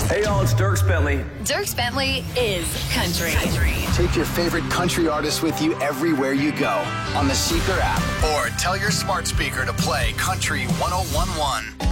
Hey, y'all, it's Dierks Bentley. Dierks Bentley is country. Take your favorite country artists with you everywhere you go on the Seeker app or tell your smart speaker to play Country 1011.